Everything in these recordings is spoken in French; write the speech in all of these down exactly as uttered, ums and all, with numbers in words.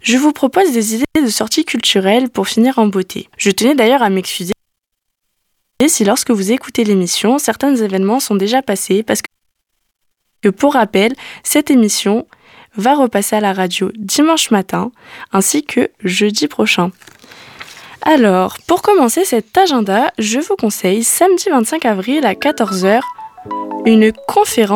je vous propose des idées de sorties culturelles pour finir en beauté. Je tenais d'ailleurs à m'excuser si lorsque vous écoutez l'émission, certains événements sont déjà passés parce que, pour rappel, cette émission va repasser à la radio dimanche matin ainsi que jeudi prochain. Alors, pour commencer cet agenda, je vous conseille samedi vingt-cinq avril à quatorze heures une conférence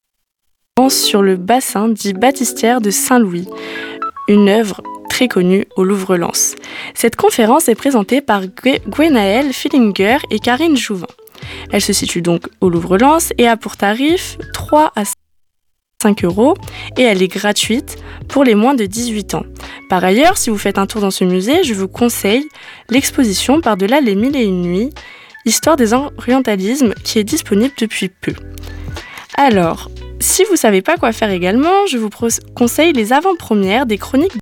sur le bassin dit baptistière de Saint-Louis, une œuvre très connue au Louvre-Lens. Cette conférence est présentée par Gwenaëlle Fillinger et Karine Jouvin. Elle se situe donc au Louvre-Lens et a pour tarif trois à cinq euros et elle est gratuite pour les moins de dix-huit ans. Par ailleurs, si vous faites un tour dans ce musée, je vous conseille l'exposition Par-delà les mille et une nuits, Histoire des orientalismes qui est disponible depuis peu. Alors, si vous ne savez pas quoi faire également, je vous pro- conseille les avant-premières des Chroniques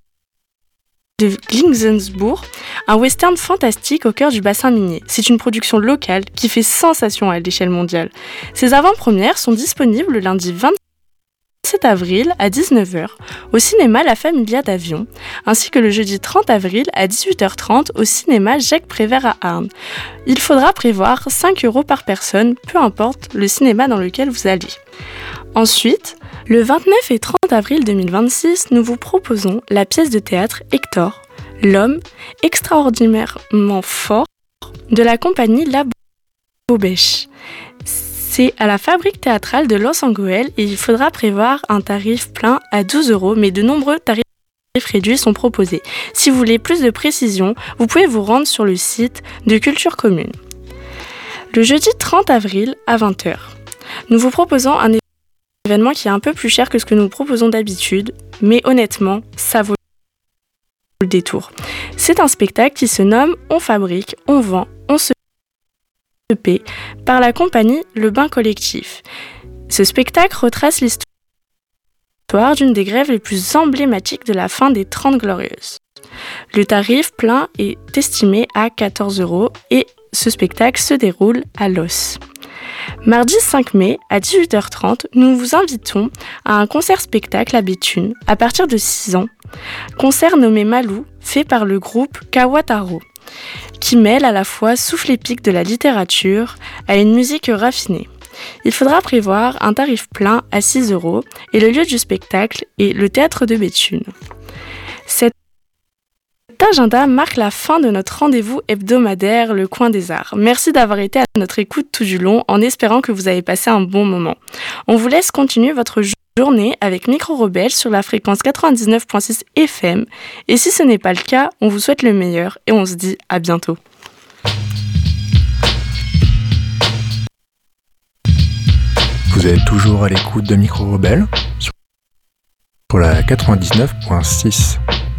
de Glingsensburg, un western fantastique au cœur du bassin minier. C'est une production locale qui fait sensation à l'échelle mondiale. Ces avant-premières sont disponibles le lundi vingt-sept avril à dix-neuf heures au cinéma La Familia d'Avion, ainsi que le jeudi trente avril à dix-huit heures trente au cinéma Jacques Prévert à Arnes. Il faudra prévoir cinq euros par personne, peu importe le cinéma dans lequel vous allez. Ensuite, le vingt-neuf et trente avril deux mille vingt-six, nous vous proposons la pièce de théâtre Hector, l'homme extraordinairement fort de la compagnie La Bobèche. C'est à la Fabrique théâtrale de Los Angeles et il faudra prévoir un tarif plein à douze euros, mais de nombreux tarifs réduits sont proposés. Si vous voulez plus de précision, vous pouvez vous rendre sur le site de Culture Commune. Le jeudi trente avril à vingt heures, nous vous proposons un événement qui est un peu plus cher que ce que nous proposons d'habitude, mais honnêtement, ça vaut le détour. C'est un spectacle qui se nomme On fabrique, on vend, on se paie par la compagnie Le Bain Collectif. Ce spectacle retrace l'histoire d'une des grèves les plus emblématiques de la fin des Trente Glorieuses. Le tarif plein est estimé à quatorze euros et ce spectacle se déroule à Los. Mardi cinq mai, à dix-huit heures trente, nous vous invitons à un concert-spectacle à Béthune, à partir de six ans. Concert nommé Malou, fait par le groupe Kawataro, qui mêle à la fois souffle épique de la littérature à une musique raffinée. Il faudra prévoir un tarif plein à six euros et le lieu du spectacle est le Théâtre de Béthune. Cet agenda marque la fin de notre rendez-vous hebdomadaire Le Coin des Arts. Merci d'avoir été à notre écoute tout du long en espérant que vous avez passé un bon moment. On vous laisse continuer votre journée avec Micro Rebelle sur la fréquence quatre-vingt-dix-neuf virgule six F M. Et si ce n'est pas le cas, on vous souhaite le meilleur et on se dit à bientôt. Vous êtes toujours à l'écoute de Micro Rebelle sur la quatre-vingt-dix-neuf virgule six.